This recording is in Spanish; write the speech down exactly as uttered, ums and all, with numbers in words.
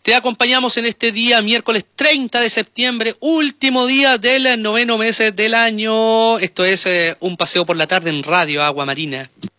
Te acompañamos en este día, miércoles treinta de septiembre, último día del noveno mes del año. Esto es eh, un paseo por la tarde en Radio Agua Marina.